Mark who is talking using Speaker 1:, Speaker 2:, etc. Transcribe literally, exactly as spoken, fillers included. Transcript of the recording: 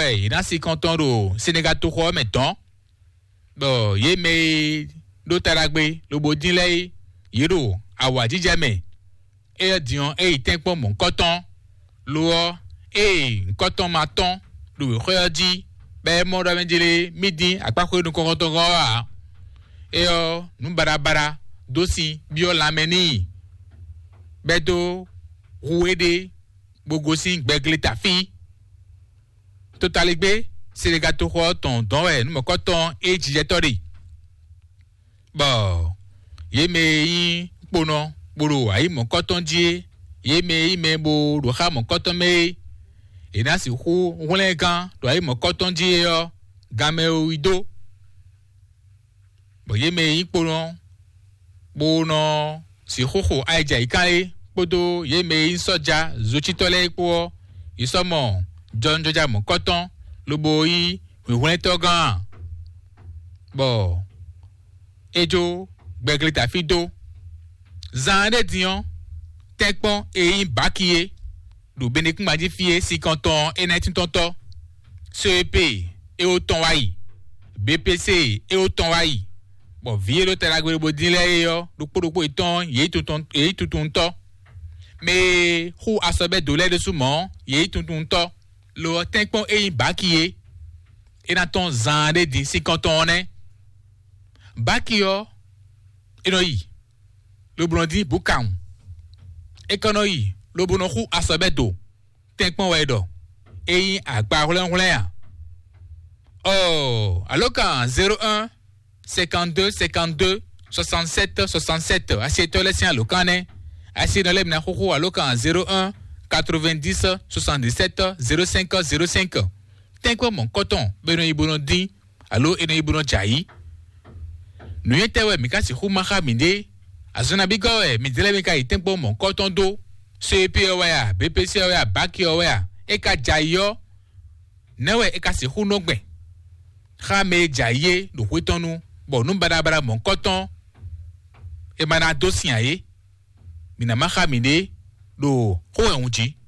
Speaker 1: ouais il a cinquante ans au Sénégal tout quoi maintenant bon yé mais l'otaragbe le bodilé yero awadi jamais et dion et tin pour mon coton l'eau et coton maton le readi ben mon ramedile midi à pas que nous coton gora et oh nous barabara dosi bio lameni bedo rouede bogosi begle ta fille totaligbe c'est les gâteaux ton don ouais nous coton et dijetori bon yeme bono boro ai mon coton die yeme ime bo do ha mon coton me et na si hu wole gan do ai mon coton die yo game oido bon yeme ipono bono si hu hu ai ja ikale podo yeme soja zochitole ipo isomo John Joja mon coton le boy wole togan bon ejo gbegli ta fido zande dion tekpon e yin bakiye do benekun maji fie cinquante ans et nineteen tonto C E P e o ton wai B P C e o ton wai bon vie lo teragwe bo dinle yo do podopo iton ye tuton e tutun to mais hu asobe do le de soumon ye tutun to lo tekpon e yin bakiye e na ton zande di cinquante ans ne bakiyo enoyi le blondi bukam ekonoyi le bonoku asobedo tenkpon wedo eyin agba rolen ya oh aloka zéro un cinquante-deux cinquante-deux soixante-sept soixante-sept asieto le sien lokane asieto le na khoko aloka zéro un quatre-vingt-dix soixante-dix-sept zéro cinq zéro cinq tenkpon mon coton benoyi bonondi alo enoyi bono jai nous yetewe mikasi khumaka minde azona bigowe midele mika itempo mon coton do C E P ya B P C ya baki ya eka jayo newe eka si khunogbe khame jaye do wetonu bo nu badabara mon coton e mana dossier ye mina maka minde do ho enji